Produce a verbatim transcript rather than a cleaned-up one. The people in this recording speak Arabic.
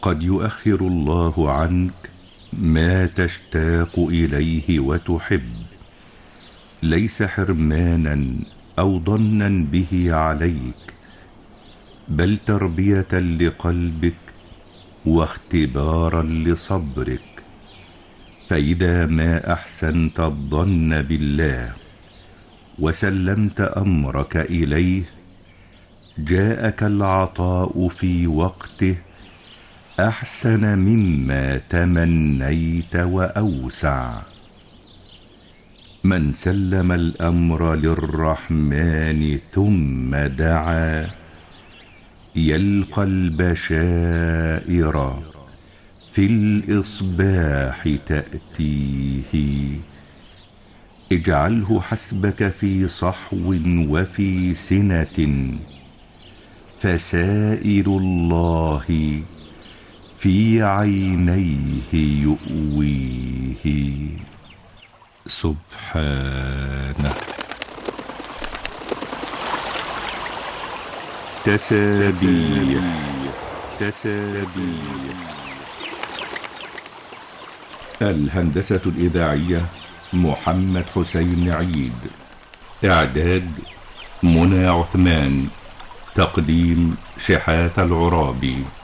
قد يؤخر الله عنك ما تشتاق إليه وتحب، ليس حرمانا أو ضنا به عليك، بل تربية لقلبك واختبارا لصبرك. فإذا ما أحسنت الظن بالله وسلمت أمرك إليه، جاءك العطاء في وقته أحسن مما تمنيت وأوسع. من سلم الأمر للرحمن ثم دعا، يلقى البشائر في الإصباح تأتيه. اجعله حسبك في صحو وفي سنة، فسائر الله في عينيه يؤويه. سبحانه. تسابيح تسابيح. الهندسة الإذاعية محمد حسين عيد. إعداد منى عثمان. تقديم شحات العرابي.